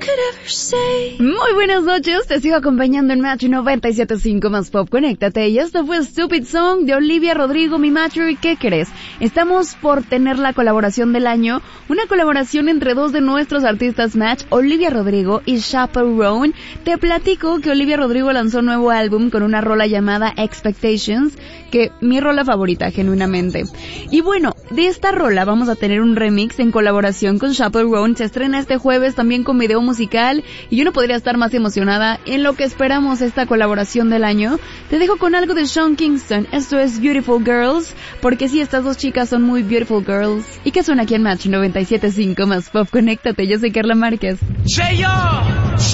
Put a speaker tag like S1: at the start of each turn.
S1: Muy buenas noches, te sigo acompañando en Match 97.5 más Pop. Conéctate, y esto fue Stupid Song de Olivia Rodrigo, mi macho. ¿Y qué crees? Estamos por tener la colaboración del año, una colaboración entre dos de nuestros artistas Match, Olivia Rodrigo y Chaperone. Te platico que Olivia Rodrigo lanzó un nuevo álbum con una rola llamada Expectations, que mi rola favorita, genuinamente. Y bueno, de esta rola vamos a tener un remix en colaboración con Chaperone. Se estrena este jueves también con video musical, y yo no podría estar más emocionada en lo que esperamos esta colaboración del año. Te dejo con algo de Sean Kingston. Esto es Beautiful Girls, porque sí, estas dos chicas son muy beautiful girls. ¿Y qué suena aquí en Match 97.5 más Pop? Conéctate, yo soy Carla Márquez.